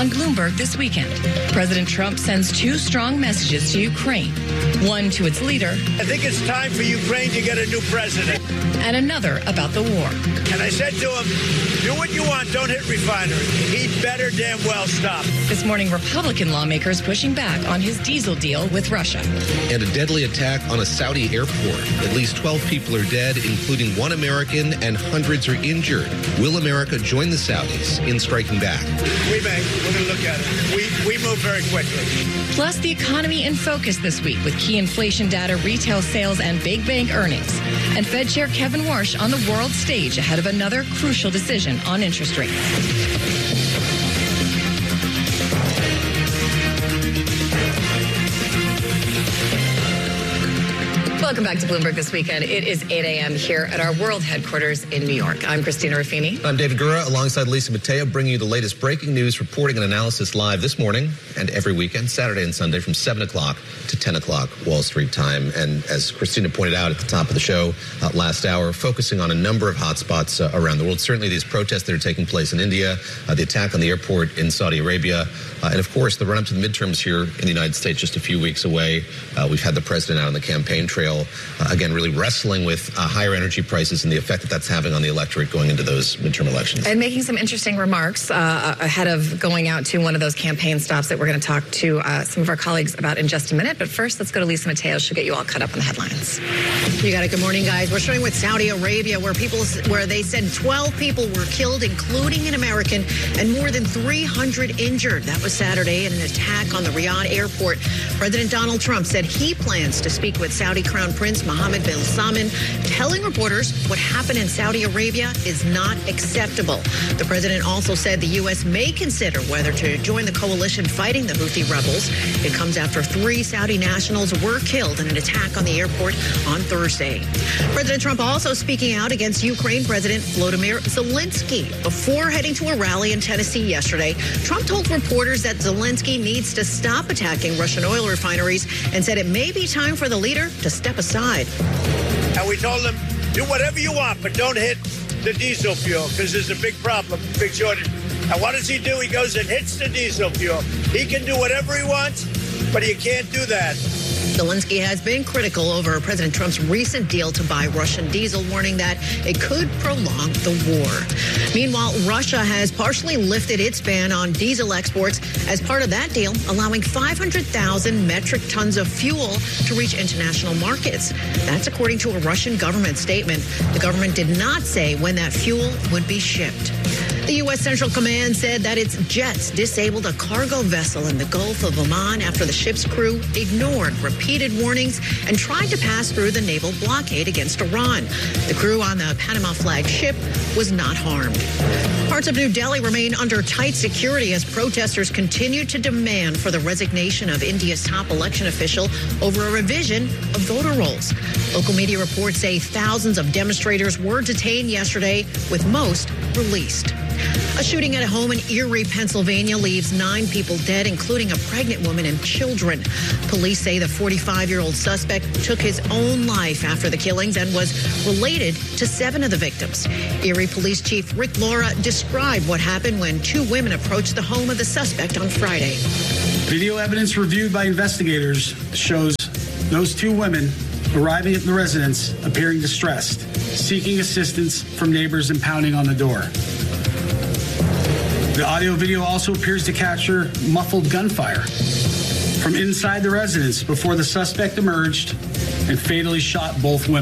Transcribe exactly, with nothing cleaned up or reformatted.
on Bloomberg This Weekend. President Trump sends two strong messages to Ukraine. One to its leader. I think it's time for Ukraine to get a new president. And another about the war. And I said to him, do what you want, don't hit refineries. He'd better damn well stop. This morning, Republican lawmakers pushing back on his diesel deal with Russia. And a deadly attack on a Saudi airport. At least twelve people are dead, including one American, and hundreds are injured. Will America join the Saudis in striking back? We may. We're going to look at it. We, we move very quickly. Plus, the economy in focus this week with key inflation data, retail sales, and big bank earnings. And Fed Chair Kevin Warsh on the world stage ahead of another crucial decision on interest rates. Welcome back to Bloomberg This Weekend. It is eight a.m. here at our world headquarters in New York. I'm Christina Ruffini. I'm David Gura, alongside Lisa Mateo, bringing you the latest breaking news, reporting and analysis live this morning and every weekend, Saturday and Sunday from seven o'clock to ten o'clock Wall Street time. And as Christina pointed out at the top of the show uh, last hour, focusing on a number of hotspots uh, around the world. Certainly these protests that are taking place in India, uh, the attack on the airport in Saudi Arabia, uh, and of course the run-up to the midterms here in the United States just a few weeks away. Uh, we've had the president out on the campaign trail. Uh, again, really wrestling with uh, higher energy prices and the effect that that's having on the electorate going into those midterm elections. And making some interesting remarks uh, ahead of going out to one of those campaign stops that we're going to talk to uh, some of our colleagues about in just a minute. But first, let's go to Lisa Mateo. She'll get you all caught up on the headlines. You got it. Good morning, guys. We're starting with Saudi Arabia, where people, where they said twelve people were killed, including an American, and more than three hundred injured. That was Saturday in an attack on the Riyadh airport. President Donald Trump said he plans to speak with Saudi Crown Prince Mohammed bin Salman, telling reporters what happened in Saudi Arabia is not acceptable. The president also said the U S may consider whether to join the coalition fighting the Houthi rebels. It comes after three Saudi nationals were killed in an attack on the airport on Thursday. President Trump also speaking out against Ukraine President Volodymyr Zelensky. Before heading to a rally in Tennessee yesterday, Trump told reporters that Zelensky needs to stop attacking Russian oil refineries and said it may be time for the leader to step aside. And we told him, do whatever you want, but don't hit the diesel fuel because there's a big problem, big shortage. And what does he do? He goes and hits the diesel fuel. He can do whatever he wants, but he can't do that. Zelensky has been critical over President Trump's recent deal to buy Russian diesel, warning that it could prolong the war. Meanwhile, Russia has partially lifted its ban on diesel exports as part of that deal, allowing five hundred thousand metric tons of fuel to reach international markets. That's according to a Russian government statement. The government did not say when that fuel would be shipped. The U S Central Command said that its jets disabled a cargo vessel in the Gulf of Oman after the ship's crew ignored repeated warnings and tried to pass through the naval blockade against Iran. The crew on the Panama flag ship was not harmed. Parts of New Delhi remain under tight security as protesters continue to demand for the resignation of India's top election official over a revision of voter rolls. Local media reports say thousands of demonstrators were detained yesterday, with most released. A shooting at a home in Erie, Pennsylvania leaves nine people dead, including a pregnant woman and children. Police say the forty-five-year-old suspect took his own life after the killings and was related to seven of the victims. Erie Police Chief Rick Laura described what happened when two women approached the home of the suspect on Friday. Video evidence reviewed by investigators shows those two women arriving at the residence appearing distressed, seeking assistance from neighbors and pounding on the door. The audio video also appears to capture muffled gunfire from inside the residence before the suspect emerged and fatally shot both women.